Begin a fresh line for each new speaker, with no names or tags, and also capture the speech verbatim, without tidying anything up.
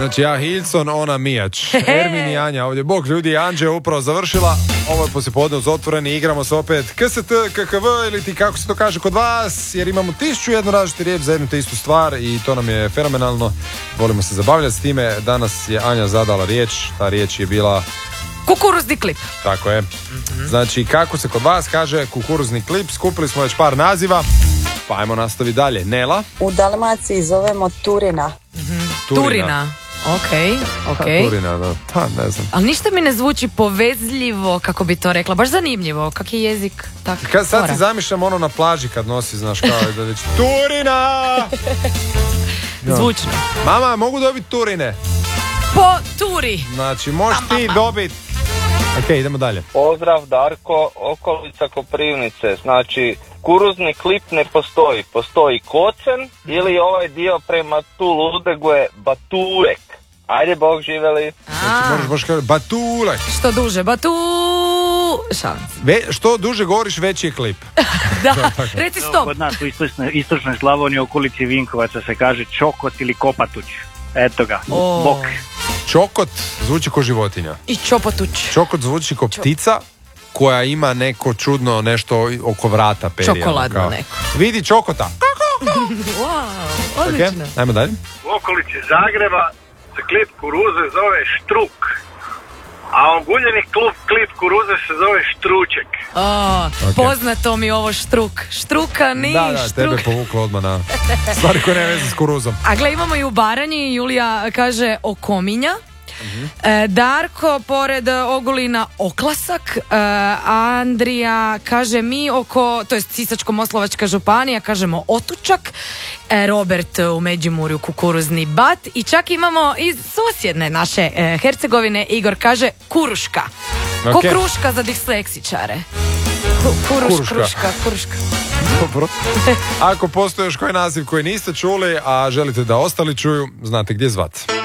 Znači ja Hilson, ona Mijač. Ermin i Anja ovdje. Bog ljudi, Anđe je upravo završila. Ovo je poslijepodne uz Otvoreni. Igramo se opet K S T, K K V ili ti kako se to kaže kod vas. Jer imamo tisuću jednu različitu riječ za jednu te istu stvar i to nam je fenomenalno. Volimo se zabavljati s time. Danas je Anja zadala riječ. Ta riječ je bila...
Kukuruzni klip.
Tako je. Mm-hmm. Znači kako se kod vas kaže kukuruzni klip. Skupili smo već par naziva. Pa ajmo nastavi dalje. Nela?
U Dalmaciji zovemo Turina.
Mm-hmm. Turina. Turina. Ok, ok.
Turina, da. Pa, ne znam.
Ali ništa mi ne zvuči povezljivo, kako bi to rekla. Baš zanimljivo. Kak je jezik tak.
Kad sad si zamišljam ono na plaži kad nosi, znaš, kao da reći Turina!
Zvučno.
Mama, mogu dobiti Turine?
Po turi.
Znači, možeš ti dobiti. Ok, idemo dalje.
Pozdrav Darko, okolica Koprivnice. Znači, kukuruzni klip ne postoji. Postoji kocen ili ovaj dio prema tu Ludegu je baturek. Ajde, Bog živeli.
Znači, možeš baš kao baturek.
Što duže, batu... Šans.
Ve, što duže govoriš, veći je klip.
Da, reci stop.
Kod nas u istočnoj, istočnoj Slavoniji, okolici Vinkovaca se kaže čokot ili kopatuć. Eto ga,
oh.
Bok.
Čokot zvuči ko životinja.
I čopatuć.
Čokot zvuči ko ptica koja ima neko čudno nešto oko vrata perija.
Čokoladno
kao.
neko.
Vidi čokota.
Wow, odlično.
Okay, ajmo dalje.
U okolici Zagreba se klip kuruze zove štruk, a oguljeni klip, klip kuruze se zove štruček.
Oh, okay. Poznato mi ovo štruk. Štruka ni
da, da,
štruk.
tebe povuklo odmah na stvari koje ne veze s kuruzom.
A gle, imamo i u Baranji, Julija kaže okominja. Uh-huh. E, Darko pored Ogulina oklasak, e, Andrija kaže mi oko, to je Sisačko-moslavačka županija, kažemo otučak, e, Robert u Međimurju kukuruzni bat i čak imamo iz susjedne naše e, Hercegovine, Igor kaže kuruška. Okay. Ko kruška za disleksičare. Kuruš,
kuruška.
Kruška, kuruška.
Dobro. Ako postoji još koji naziv koji niste čuli, a želite da ostali čuju, znate gdje zvati.